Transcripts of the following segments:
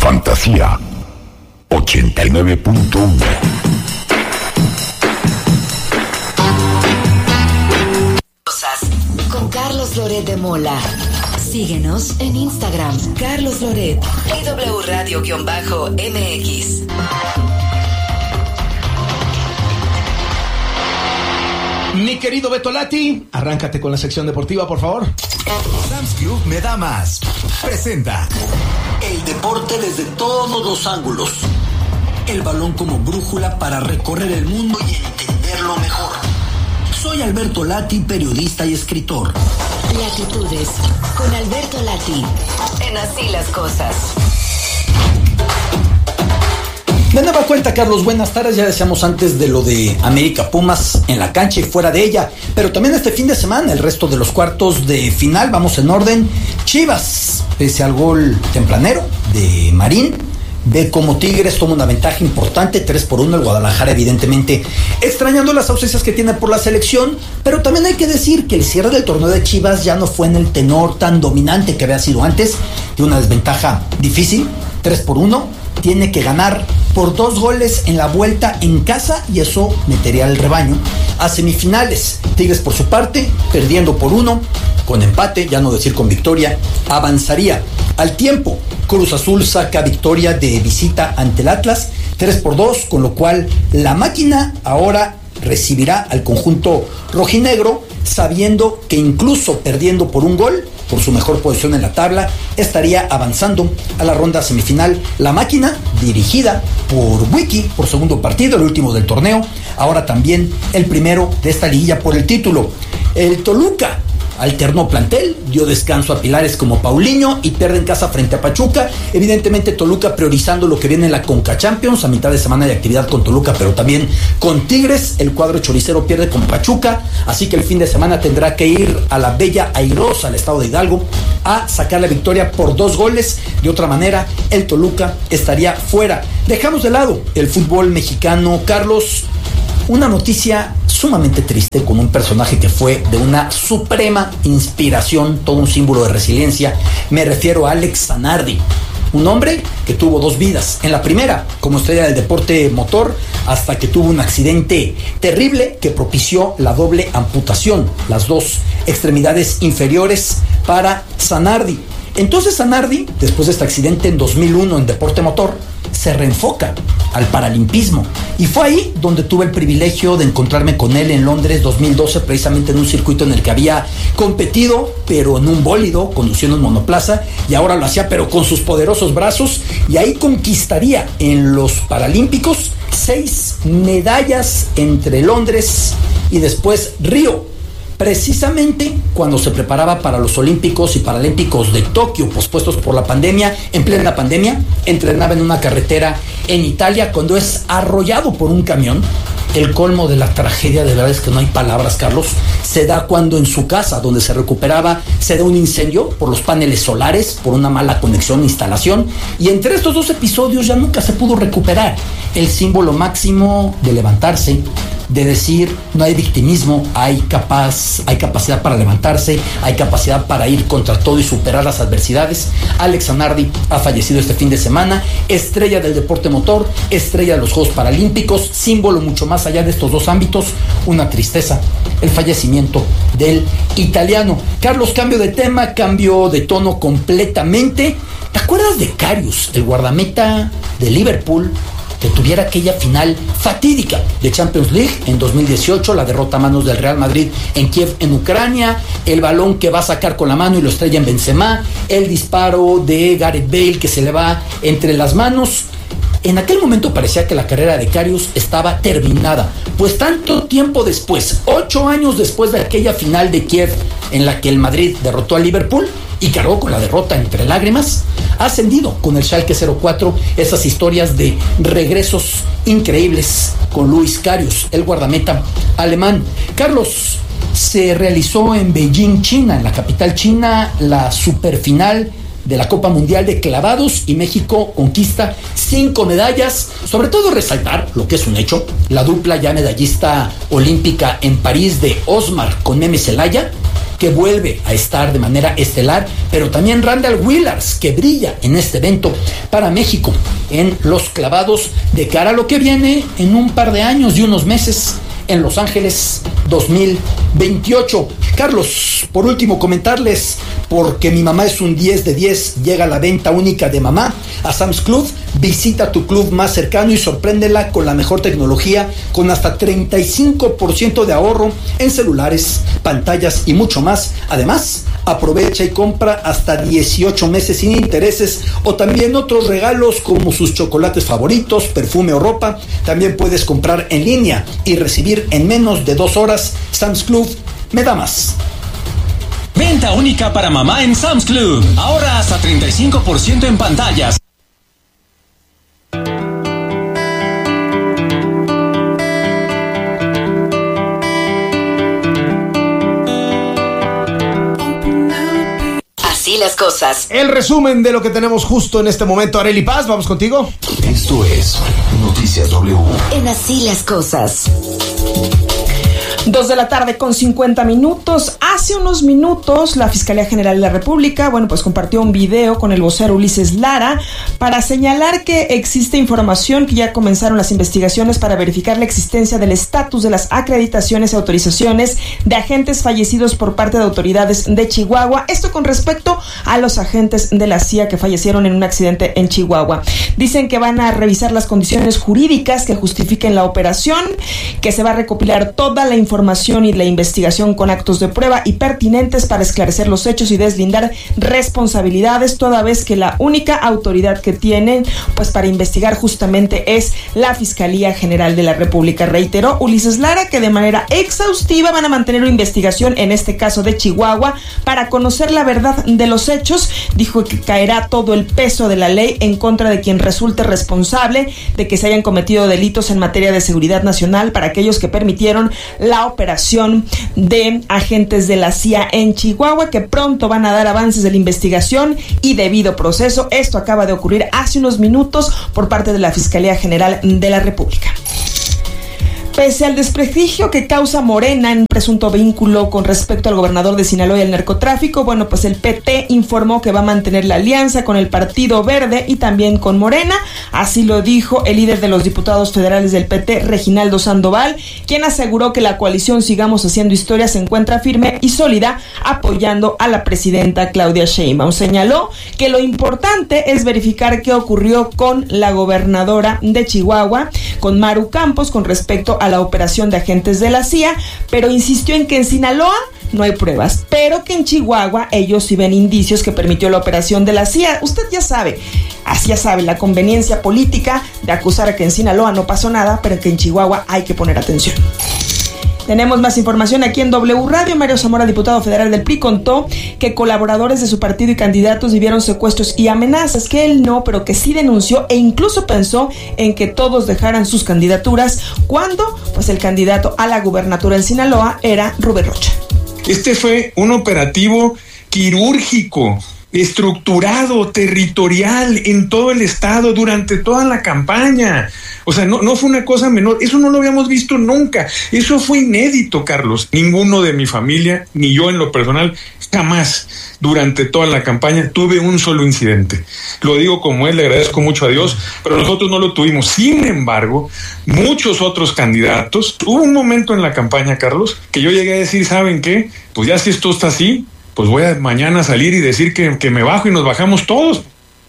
Fantasía 89.1. Con Carlos Loret de Mola. Síguenos en Instagram, Carlos Loret y W Radio-MX. Mi querido Beto Lati, arráncate con la sección deportiva, por favor. Sam's Club me da más. Presenta el deporte desde todos los ángulos. El balón como brújula para recorrer el mundo y entenderlo mejor. Soy Alberto Lati, periodista y escritor. Latitudes con Alberto Lati. En Así las Cosas. De nueva cuenta, Carlos, buenas tardes. Ya decíamos antes de lo de América Pumas en la cancha y fuera de ella, pero también este fin de semana, el resto de los cuartos de final, vamos en orden. Chivas, pese al gol tempranero de Marín, ve como Tigres toma una ventaja importante, 3-1. El Guadalajara, evidentemente, extrañando las ausencias que tiene por la selección, pero también hay que decir que el cierre del torneo de Chivas ya no fue en el tenor tan dominante que había sido antes, de una desventaja difícil, 3-1. Tiene que ganar por 2 goles en la vuelta en casa y eso metería al rebaño a semifinales. Tigres, por su parte, perdiendo por 1, con empate, ya no decir con victoria, avanzaría. Al tiempo, Cruz Azul saca victoria de visita ante el Atlas, 3-2, con lo cual la máquina ahora recibirá al conjunto rojinegro, sabiendo que incluso perdiendo por 1 gol, por su mejor posición en la tabla, estaría avanzando a la ronda semifinal. La máquina, dirigida por Wiki, por segundo partido, el último del torneo, ahora también el primero de esta liguilla por el título. El Toluca alternó plantel, dio descanso a pilares como Paulinho y pierde en casa frente a Pachuca. Evidentemente Toluca priorizando lo que viene en la Conca Champions, a mitad de semana de actividad con Toluca, pero también con Tigres. El cuadro choricero pierde con Pachuca, así que el fin de semana tendrá que ir a la bella airosa, al estado de Hidalgo, a sacar la victoria por 2 goles. De otra manera, el Toluca estaría fuera. Dejamos de lado el fútbol mexicano, Carlos. Una noticia sumamente triste con un personaje que fue de una suprema inspiración, todo un símbolo de resiliencia. Me refiero a Alex Zanardi, un hombre que tuvo 2 vidas. En la primera, como estrella del deporte motor, hasta que tuvo un accidente terrible que propició la doble amputación, las 2 extremidades inferiores para Zanardi. Entonces Zanardi, después de este accidente en 2001 en deporte motor, se reenfoca al paralimpismo y fue ahí donde tuve el privilegio de encontrarme con él en Londres 2012, precisamente en un circuito en el que había competido, pero en un bólido, conduciendo un monoplaza, y ahora lo hacía pero con sus poderosos brazos, y ahí conquistaría en los Paralímpicos 6 medallas entre Londres y después Río. Precisamente cuando se preparaba para los Olímpicos y Paralímpicos de Tokio, pospuestos por la pandemia, en plena pandemia, entrenaba en una carretera en Italia cuando es arrollado por un camión. El colmo de la tragedia, de verdad es que no hay palabras, Carlos, se da cuando en su casa, donde se recuperaba, se da un incendio por los paneles solares, por una mala conexión, instalación, y entre estos 2 episodios ya nunca se pudo recuperar el símbolo máximo de levantarse, de decir no hay victimismo, hay capacidad para levantarse, hay capacidad para ir contra todo y superar las adversidades. Alex Zanardi ha fallecido este fin de semana, estrella del deporte motor, estrella de los Juegos Paralímpicos, símbolo mucho más allá de estos 2 ámbitos. Una tristeza el fallecimiento del italiano. Carlos, cambio de tema, cambio de tono completamente. ¿Te acuerdas de Karius, el guardameta de Liverpool, que tuviera aquella final fatídica de Champions League en 2018, la derrota a manos del Real Madrid en Kiev, en Ucrania, el balón que va a sacar con la mano y lo estrella en Benzema, el disparo de Gareth Bale que se le va entre las manos? En aquel momento parecía que la carrera de Karius estaba terminada, pues tanto tiempo después, 8 años después de aquella final de Kiev en la que el Madrid derrotó al Liverpool y cargó con la derrota entre lágrimas, ha ascendido con el Schalke 04 esas historias de regresos increíbles con Luis Karius, el guardameta alemán. Carlos, se realizó en Beijing, China, en la capital china, la superfinal de la Copa Mundial de Clavados y México conquista 5 medallas. Sobre todo resaltar lo que es un hecho, la dupla ya medallista olímpica en París de Osmar con Meme Celaya que vuelve a estar de manera estelar, pero también Randall Willars, que brilla en este evento para México en los clavados de cara a lo que viene en un par de años y unos meses en Los Ángeles 2028. Carlos, por último comentarles, porque mi mamá es un 10 de 10, llega la venta única de mamá a Sam's Club. Visita tu club más cercano y sorpréndela con la mejor tecnología, con hasta 35% de ahorro en celulares, pantallas y mucho más. Además, aprovecha y compra hasta 18 meses sin intereses, o también otros regalos como sus chocolates favoritos, perfume o ropa. También puedes comprar en línea y recibir en menos de 2 horas. Sam's Club me da más. Venta única para mamá en Sam's Club. Ahorra hasta 35% en pantallas. Así las cosas. El resumen de lo que tenemos justo en este momento. Arely Paz, vamos contigo. Esto es Noticias W. En Así las cosas. 2:50 p.m. Hace unos minutos, la Fiscalía General de la República, compartió un video con el vocero Ulises Lara para señalar que existe información que ya comenzaron las investigaciones para verificar la existencia del estatus de las acreditaciones y autorizaciones de agentes fallecidos por parte de autoridades de Chihuahua. Esto con respecto a los agentes de la CIA que fallecieron en un accidente en Chihuahua. Dicen que van a revisar las condiciones jurídicas que justifiquen la operación, que se va a recopilar toda la información y la investigación con actos de prueba y pertinentes para esclarecer los hechos y deslindar responsabilidades, toda vez que la única autoridad que tienen para investigar justamente es la Fiscalía General de la República. Reiteró Ulises Lara que de manera exhaustiva van a mantener una investigación en este caso de Chihuahua para conocer la verdad de los hechos. Dijo que caerá todo el peso de la ley en contra de quien resulte responsable de que se hayan cometido delitos en materia de seguridad nacional para aquellos que permitieron la operación de agentes de la CIA en Chihuahua, que pronto van a dar avances de la investigación y debido proceso. Esto acaba de ocurrir hace unos minutos por parte de la Fiscalía General de la República. Pese al desprestigio que causa Morena en un presunto vínculo con respecto al gobernador de Sinaloa y el narcotráfico, el PT informó que va a mantener la alianza con el Partido Verde y también con Morena. Así lo dijo el líder de los diputados federales del PT, Reginaldo Sandoval, quien aseguró que la coalición Sigamos Haciendo Historia se encuentra firme y sólida apoyando a la presidenta Claudia Sheinbaum. Señaló que lo importante es verificar qué ocurrió con la gobernadora de Chihuahua, con Maru Campos, con respecto a la operación de agentes de la CIA, pero insistió en que en Sinaloa no hay pruebas, pero que en Chihuahua ellos sí ven indicios que permitió la operación de la CIA. Usted ya sabe la conveniencia política de acusar a que en Sinaloa no pasó nada, pero que en Chihuahua hay que poner atención. Tenemos más información aquí en W Radio. Mario Zamora, diputado federal del PRI, contó que colaboradores de su partido y candidatos vivieron secuestros y amenazas, que él no, pero que sí denunció e incluso pensó en que todos dejaran sus candidaturas cuando el candidato a la gubernatura en Sinaloa era Rubén Rocha. Este fue un operativo quirúrgico, estructurado, territorial en todo el estado durante toda la campaña. O sea, no fue una cosa menor. Eso no lo habíamos visto nunca. Eso fue inédito, Carlos. Ninguno de mi familia, ni yo en lo personal, jamás durante toda la campaña tuve un solo incidente. Lo digo como él, le agradezco mucho a Dios, pero nosotros no lo tuvimos. Sin embargo, muchos otros candidatos, hubo un momento en la campaña, Carlos, que yo llegué a decir, ¿saben qué? Pues ya si esto está así, pues voy a mañana salir y decir que me bajo y nos bajamos todos.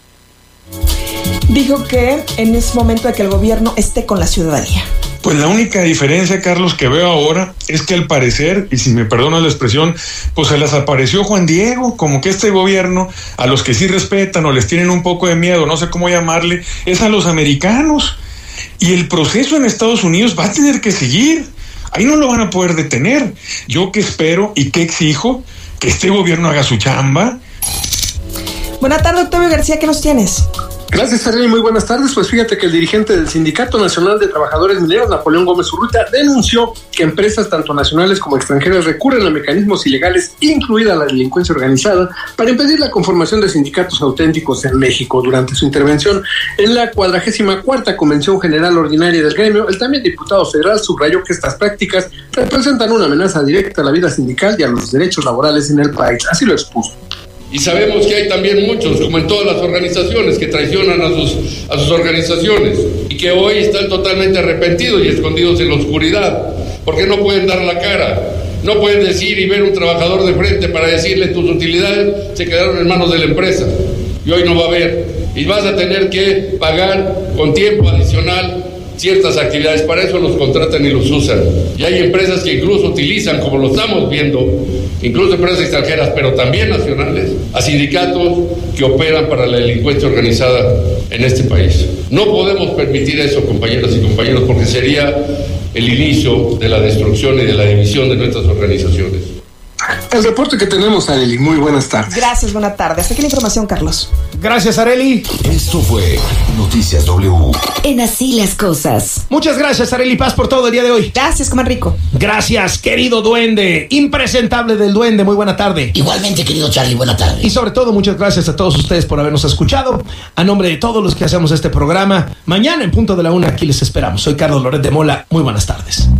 Dijo que en ese momento de que el gobierno esté con la ciudadanía. Pues la única diferencia, Carlos, que veo ahora es que al parecer, y si me perdonas la expresión, pues se les apareció Juan Diego, como que este gobierno, a los que sí respetan o les tienen un poco de miedo, no sé cómo llamarle, es a los americanos. Y el proceso en Estados Unidos va a tener que seguir. Ahí no lo van a poder detener. Yo que espero y que exijo que este gobierno haga su chamba. Buenas tardes, Octavio García, ¿qué nos tienes? Gracias, Arely. Muy buenas tardes. Pues fíjate que el dirigente del Sindicato Nacional de Trabajadores Mineros, Napoleón Gómez Urrutia, denunció que empresas tanto nacionales como extranjeras recurren a mecanismos ilegales, incluida la delincuencia organizada, para impedir la conformación de sindicatos auténticos en México. Durante su intervención en la 44ª Convención General Ordinaria del gremio, el también diputado federal subrayó que estas prácticas representan una amenaza directa a la vida sindical y a los derechos laborales en el país. Así lo expuso. Y sabemos que hay también muchos, como en todas las organizaciones, que traicionan a sus organizaciones y que hoy están totalmente arrepentidos y escondidos en la oscuridad, porque no pueden dar la cara, no pueden decir y ver un trabajador de frente para decirle tus utilidades se quedaron en manos de la empresa y hoy no va a haber. Y vas a tener que pagar con tiempo adicional ciertas actividades, para eso los contratan y los usan. Y hay empresas que incluso utilizan, como lo estamos viendo, incluso empresas extranjeras, pero también nacionales, a sindicatos que operan para la delincuencia organizada en este país. No podemos permitir eso, compañeras y compañeros, porque sería el inicio de la destrucción y de la división de nuestras organizaciones. El reporte que tenemos, Arely. Muy buenas tardes. Gracias, buena tarde. Hasta aquí la información, Carlos. Gracias, Arely. Esto fue Noticias W. En Así las Cosas. Muchas gracias, Arely Paz, por todo el día de hoy. Gracias, Coman Rico. Gracias, querido duende, impresentable del duende, muy buena tarde. Igualmente, querido Charlie, buena tarde. Y sobre todo, muchas gracias a todos ustedes por habernos escuchado. A nombre de todos los que hacemos este programa, mañana en punto de la 1 aquí les esperamos. Soy Carlos Loret de Mola, muy buenas tardes.